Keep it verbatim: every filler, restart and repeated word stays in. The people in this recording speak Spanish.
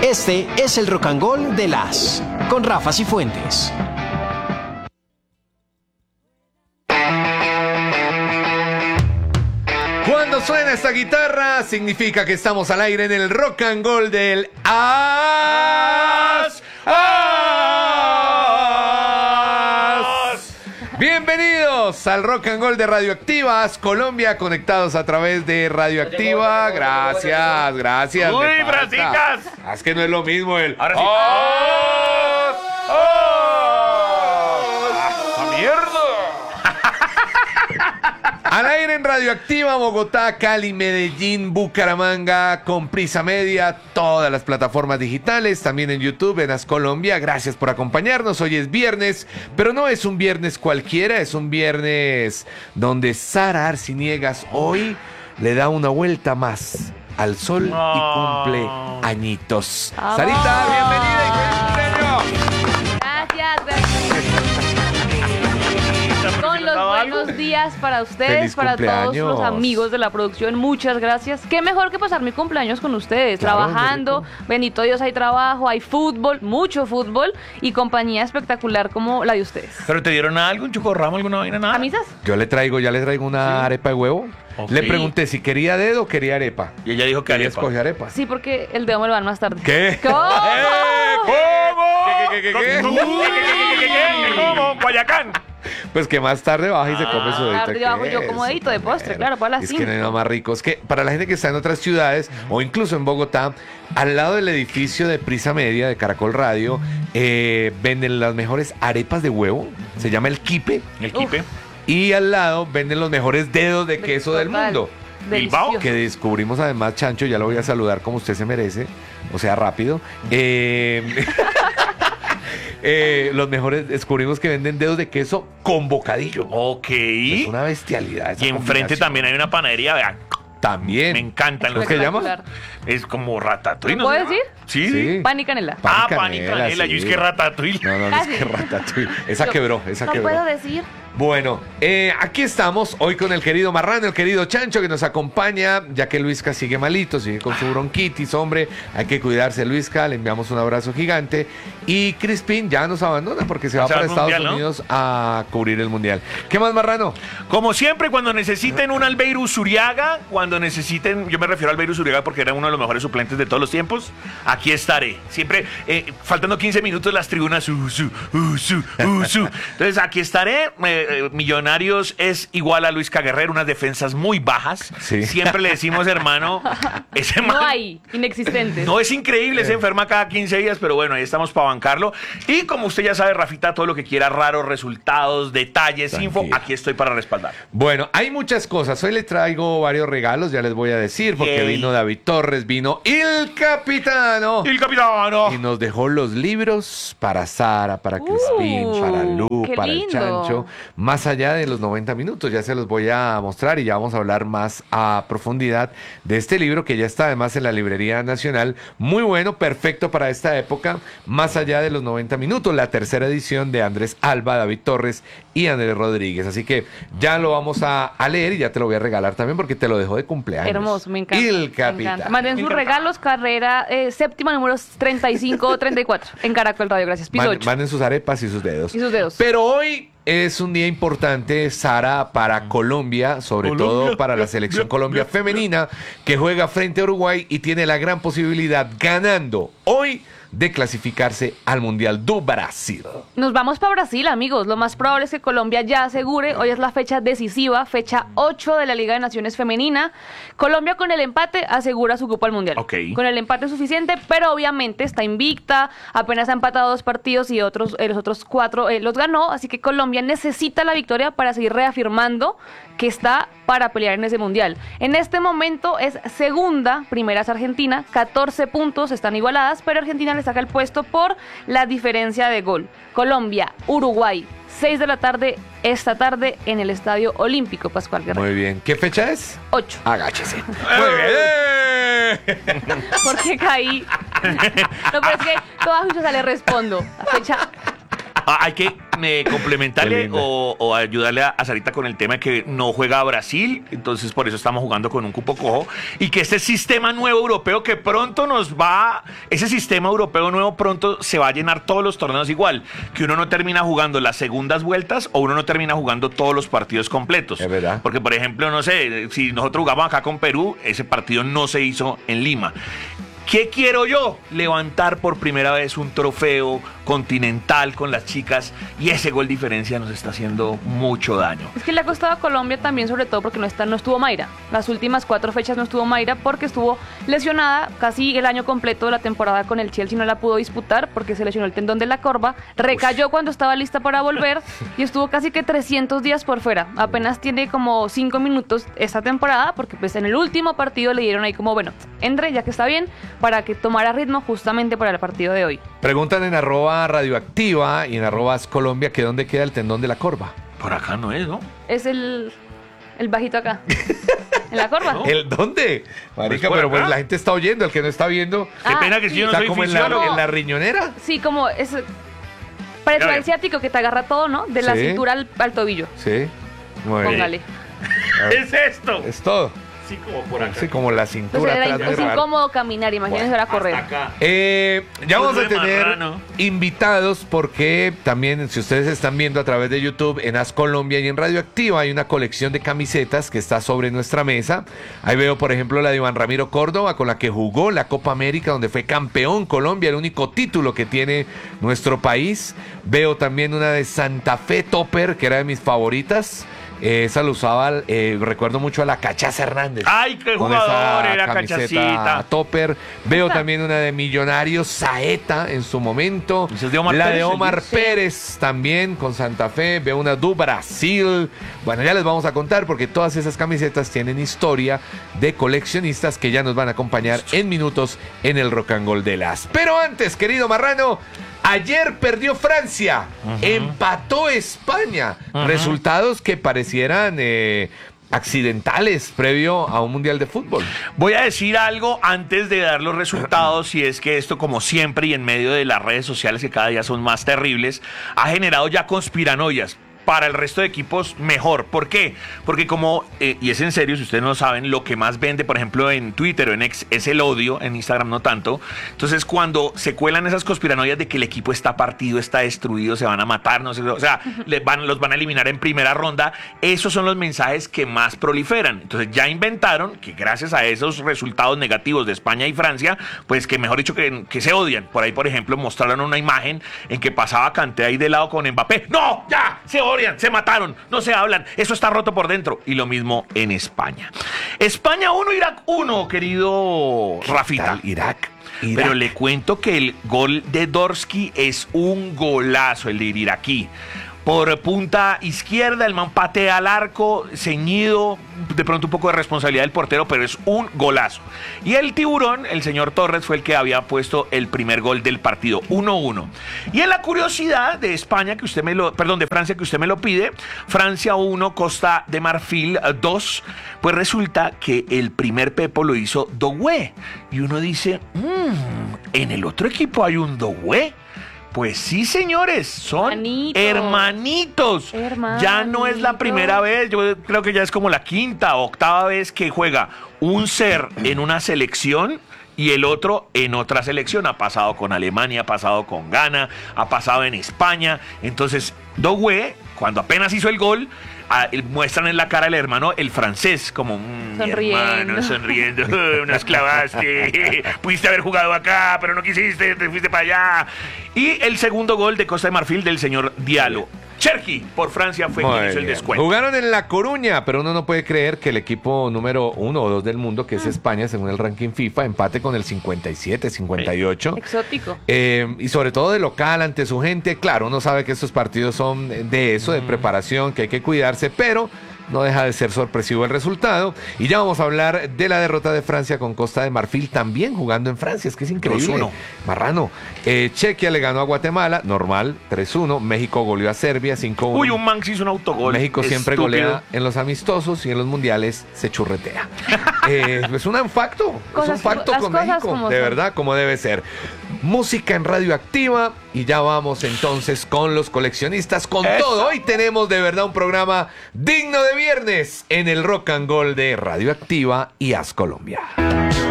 Este es el Rock and Roll de las con Rafa Cifuentes. Cuando suena esta guitarra, significa que estamos al aire en el Rock and Roll del As. As. Bienvenidos al Rock and Roll de Radioactivas Colombia, conectados a través de Radioactiva. Gracias, gracias. ¡Uy, brasicas! Es que no es lo mismo el... Ahora sí. ¡As! ¡As! ¡A mierda! Al aire en Radioactiva, Bogotá, Cali, Medellín, Bucaramanga, con Prisa Media, todas las plataformas digitales, también en YouTube, en As Colombia. Gracias por acompañarnos. Hoy es viernes, pero no es un viernes cualquiera, es un viernes donde Sara Arciniegas hoy le da una vuelta más al sol Oh. y cumple añitos. ¡Vamos! Sarita, bienvenida y feliz cumpleaños. Gracias, gracias. Con los buenos días para ustedes, Feliz para todos cumpleaños. los amigos de la producción. Muchas gracias. Qué mejor que pasar mi cumpleaños con ustedes, Claro, trabajando. muy rico. Bendito Dios, hay trabajo, hay fútbol, mucho fútbol y compañía espectacular como la de ustedes. ¿Pero te dieron algo, un chocorramo, alguna vaina, nada? ¿Camisas? Yo le traigo, ya le traigo una arepa de huevo. Ok. Le pregunté si quería dedo o quería arepa. Y ella dijo que Ella arepa. escogió arepa. Sí, porque el dedo me lo dan más tarde. ¿Qué? ¿Cómo? ¿Eh? ¿Cómo? ¿Qué, qué, qué, qué, ¿Qué, qué, qué, qué? ¿Cómo? Guayacán. Pues que más tarde baja y se come su dedito. tarde bajo yo como dedito de postre, claro, para las Es que cinco. no hay nada más rico. Es que para la gente que está en otras ciudades o incluso en Bogotá, al lado del edificio de Prisa Media de Caracol Radio, eh, venden las mejores arepas de huevo. Se llama El Quipe. El kipe. Y al lado venden los mejores dedos de queso del Total. mundo. Bilbao, Delicioso. Que descubrimos además, Chancho, ya lo voy a saludar como usted se merece, o sea, rápido. Eh, eh, los mejores, descubrimos que venden dedos de queso con bocadillo. Ok. Es una bestialidad. esa Y enfrente combinación. también hay una panadería, vean. También. Me encantan los ¿Cómo es que llama? Espectacular. Es como ratatouille. ¿Lo ¿no se puedo llama? decir? Sí. Sí. Pan y canela. Pan y Ah, pan y canela, canela. sí. Yo es que ratatouille. No, no, no, es Casi. que ratatouille. Esa Yo- quebró, esa No quebró. puedo decir. Bueno, eh, aquí estamos hoy con el querido Marrano, el querido Chancho que nos acompaña, ya que Luisca sigue malito, sigue con su bronquitis, hombre, hay que cuidarse, Luisca, le enviamos un abrazo gigante. Y Crispin ya nos abandona porque se va Se va para al Estados Mundial, ¿no? Unidos a cubrir el Mundial. ¿Qué más, Marrano? Como siempre, cuando necesiten un Albeiro Zuriaga, cuando necesiten, yo me refiero a Albeiro Zuriaga porque era uno de los mejores suplentes de todos los tiempos, aquí estaré. Siempre, eh, faltando quince minutos, las tribunas, uh, su, uh, su, uh, su. Entonces, aquí estaré. Eh, eh, Millonarios es igual a Luis Guerrero, unas defensas muy bajas. Sí. Siempre le decimos, hermano, ese No man- hay, inexistentes. No, es increíble, se enferma cada quince días, pero bueno, ahí estamos para bancarlo. Y como usted ya sabe, Rafita, todo lo que quiera, raros resultados, detalles, Tranquilo. info, aquí estoy para respaldar. Bueno, hay muchas cosas. Hoy les traigo varios regalos, ya les voy a decir, porque Yay. vino David Torres, vino El Capitano. El capitano. Y nos dejó los libros para Sara, para Crispín, Uh, para Lu, qué para el lindo. Chancho. Más allá de los noventa minutos, ya se los voy a mostrar y ya vamos a hablar más a profundidad de este libro que ya está además en la Librería Nacional. Muy bueno, perfecto para esta época. Más allá de los noventa minutos, la tercera edición de Andrés Alba, David Torres y Andrés Rodríguez. Así que ya lo vamos a, a leer y ya te lo voy a regalar también porque te lo dejo de cumpleaños. Hermoso, me encanta. El me encanta. Capitán. Manden sus regalos, carrera eh, séptima, números treinta y cinco o treinta y cuatro en Caracol Radio. Gracias. Piso Manden, ocho. manden sus arepas y sus dedos. Y sus dedos. Pero hoy es un día importante, Sara, para Colombia, sobre Colombia. todo para la selección Colombia femenina, que juega frente a Uruguay y tiene la gran posibilidad, ganando hoy, de clasificarse al Mundial do Brasil. Nos vamos para Brasil, amigos. Lo más probable es que Colombia ya asegure. Hoy es la fecha decisiva, fecha ocho de la Liga de Naciones Femenina. Colombia con el empate asegura su cupo al Mundial. Ok. Con el empate es suficiente, pero obviamente está invicta. Apenas ha empatado dos partidos y otros, eh, los otros cuatro eh, los ganó. Así que Colombia necesita la victoria para seguir reafirmando que está para pelear en ese Mundial. En este momento es segunda, primera es Argentina, catorce puntos, están igualadas, pero Argentina le saca el puesto por la diferencia de gol. Colombia, Uruguay, seis de la tarde, esta tarde en el Estadio Olímpico Pascual Guerrero. Muy bien. ¿Qué fecha es? ocho. Agáchese. Muy bien. Porque caí. No, pero es que toda justicia le respondo. La fecha Ah, hay que me Qué complementarle linda. o, o ayudarle a, a Sarita con el tema de que no juega a Brasil, entonces por eso estamos jugando con un cupo cojo, y que este sistema nuevo europeo que pronto nos va, ese sistema europeo nuevo pronto se va a llenar todos los torneos igual, que uno no termina jugando las segundas vueltas o uno no termina jugando todos los partidos completos. Es verdad. Porque, por ejemplo, no sé, si nosotros jugamos acá con Perú, ese partido no se hizo en Lima. ¿Qué quiero yo? Levantar por primera vez un trofeo continental con las chicas, y ese gol diferencia nos está haciendo mucho daño. Es que le ha costado a Colombia también, sobre todo porque no está, no estuvo Mayra. Las últimas cuatro fechas no estuvo Mayra porque estuvo lesionada casi el año completo de la temporada con el Chelsea. No la pudo disputar porque se lesionó el tendón de la corva. Recayó cuando estaba lista para volver y estuvo casi que trescientos días por fuera. Apenas tiene como cinco minutos esta temporada porque pues en el último partido le dieron ahí como, bueno, entre ya que está bien, para que tomara ritmo justamente para el partido de hoy. Preguntan en arroba radioactiva y en arroba Colombia que dónde queda el tendón de la corva. Por acá no es, ¿no? Es el, el bajito acá. En la corva. ¿No? ¿El dónde? Marica, por pero acá. pues la gente está oyendo, el que no está viendo. Qué Ah, pena que si sí. yo no Está soy como en la, fisiólogo. en la riñonera. Sí, como es parece A ver. el ciático que te agarra todo, ¿no? De la Sí. cintura al, al tobillo. Sí. Muy bien. Póngale. ¿Qué es esto? Es todo. Sí, como por acá. Sí, como la cintura Entonces era, atrás. muy es raro. incómodo caminar, imagínense ahora correr. Hasta acá. Eh, ya vamos a Curro de tener marrano. invitados porque también, si ustedes están viendo a través de YouTube, en As Colombia y en Radioactiva hay una colección de camisetas que está sobre nuestra mesa. Ahí veo, por ejemplo, la de Iván Ramiro Córdoba, con la que jugó la Copa América, donde fue campeón Colombia, el único título que tiene nuestro país. Veo también una de Santa Fe Topper, que era de mis favoritas. Eh, esa lo usaba, eh, recuerdo mucho a la Cachaza Hernández. Ay, qué con jugador esa era camiseta Cachacita. Topper. Veo Esta. también una de Millonarios Saeta en su momento. ¿Esa es de Omar la Pérez, de el Omar Sí. Pérez también con Santa Fe. Veo una du Brasil. Bueno, ya les vamos a contar porque todas esas camisetas tienen historia de coleccionistas que ya nos van a acompañar en minutos en el Rock and Roll de las. Pero antes, querido Marrano, ayer perdió Francia, empató España. Resultados que parecieran eh, accidentales previo a un mundial de fútbol. Voy a decir algo antes de dar los resultados, y es que esto, como siempre, y en medio de las redes sociales que cada día son más terribles, ha generado ya conspiranoias. Para el resto de equipos, mejor. ¿Por qué? Porque como, eh, y es en serio, si ustedes no lo saben, lo que más vende, por ejemplo, en Twitter o en X, es el odio, en Instagram no tanto. Entonces, cuando se cuelan esas conspiranoias de que el equipo está partido, está destruido, se van a matar, no sé, o sea, les van, los van a eliminar en primera ronda, esos son los mensajes que más proliferan. Entonces, ya inventaron que gracias a esos resultados negativos de España y Francia, pues que mejor dicho, que, que se odian. Por ahí, por ejemplo, mostraron una imagen en que pasaba Kanté ahí de lado con Mbappé. ¡No! ¡Ya! ¡Se odian! Se mataron, no se hablan, eso está roto por dentro. Y lo mismo en España. España uno, Irak uno, querido Rafita. Tal, Irak. Irak. Pero le cuento que el gol de Dorsky es un golazo, el de iraquí. Por punta izquierda, el man patea al arco, ceñido, de pronto un poco de responsabilidad del portero, pero es un golazo. Y el tiburón, el señor Torres, fue el que había puesto el primer gol del partido, uno uno. Y en la curiosidad de España, que usted me lo, perdón, de Francia, que usted me lo pide, Francia uno, Costa de Marfil dos, pues resulta que el primer Pepo lo hizo Doué. Y uno dice, mmm, en el otro equipo hay un Doué. Pues sí, señores, son Hermanitos. hermanitos. Ya no es la primera vez, yo creo que ya es como la quinta o octava vez que juega un ser en una selección y el otro en otra selección. Ha pasado con Alemania, ha pasado con Ghana, ha pasado en España. Entonces, Doué, cuando apenas hizo el gol, a, muestran en la cara del hermano el francés, como mmm, Sonriendo. hermano, sonriendo, nos clavaste, pudiste haber jugado acá, pero no quisiste, te fuiste para allá. Y el segundo gol de Costa de Marfil del señor Diallo. Cherki por Francia fue Muy quien hizo el bien. descuento. Jugaron en La Coruña, pero uno no puede creer que el equipo número uno o dos del mundo, que es España, según el ranking FIFA, empate con el cincuenta y siete, cincuenta y ocho. Exótico. Eh, y sobre todo de local ante su gente. Claro, uno sabe que estos partidos son de eso, de preparación, que hay que cuidarse, pero no deja de ser sorpresivo el resultado. Y ya vamos a hablar de la derrota de Francia con Costa de Marfil, también jugando en Francia. Es que es increíble. dos uno. Marrano. Eh, Chequia le ganó a Guatemala, normal, tres uno. México goleó a Serbia, cinco uno. Uy, un man se hizo un autogol. México siempre estúpido. golea en los amistosos y en los mundiales se churretea. eh, es un facto, Cosas es un facto como- con las cosas México, como de son. verdad, como debe ser. Música en Radioactiva, Y ya vamos entonces con los coleccionistas, con Eso. todo. Hoy tenemos de verdad un programa digno de viernes en el Rock and Roll de Radioactiva y As Colombia.